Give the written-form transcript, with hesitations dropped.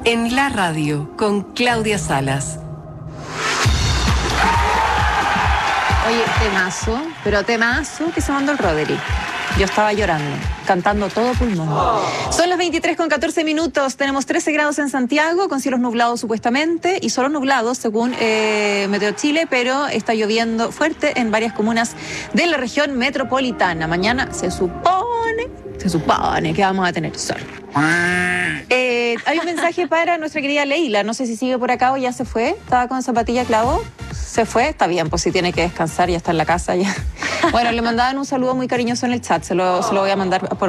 En la radio, con Claudia Salas. Oye, temazo, pero temazo que se mandó el Roderick. Yo estaba llorando, cantando todo pulmón. Son las 23:14. Tenemos 13 grados en Santiago, con cielos nublados supuestamente, y solo nublados según Meteo Chile, pero está lloviendo fuerte en varias comunas de la región metropolitana. Mañana se supone que vamos a tener sol. Hay un mensaje para nuestra querida Leila. No sé si sigue por acá o ya se fue. Estaba con zapatilla clavo. Se fue. Está bien, pues si tiene que descansar, ya está en la casa ya. Bueno, le mandaban un saludo muy cariñoso en el chat. Se lo voy a mandar por